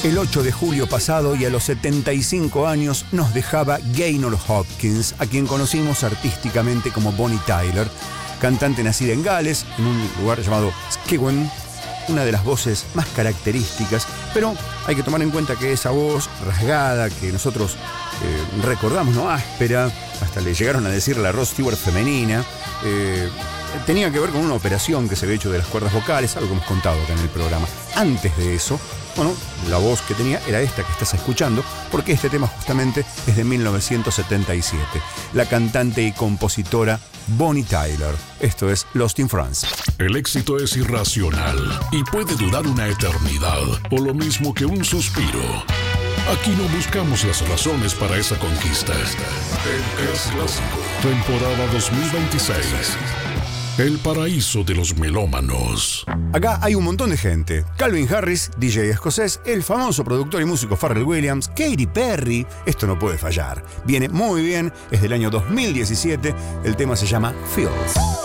El 8 de julio pasado y a los 75 años nos dejaba Gaynor Hopkins, a quien conocimos artísticamente como Bonnie Tyler, cantante nacida en Gales, en un lugar llamado Skewen, una de las voces más características, pero hay que tomar en cuenta que esa voz rasgada que nosotros recordamos, ¿no? Áspera, hasta le llegaron a decir la Rod Stewart femenina, tenía que ver con una operación que se había hecho de las cuerdas vocales, algo que hemos contado acá en el programa. Antes de eso, bueno, la voz que tenía era esta que estás escuchando, porque este tema justamente es de 1977. La cantante y compositora Bonnie Tyler. Esto es Lost in France. El éxito es irracional y puede durar una eternidad, o lo mismo que un suspiro. Aquí no buscamos las razones para esa conquista. El Clásico, temporada 2026. El paraíso de los melómanos. Acá hay un montón de gente. Calvin Harris, DJ escocés, el famoso productor y músico Pharrell Williams, Katy Perry. Esto no puede fallar. Viene muy bien, es del año 2017. El tema se llama Feels.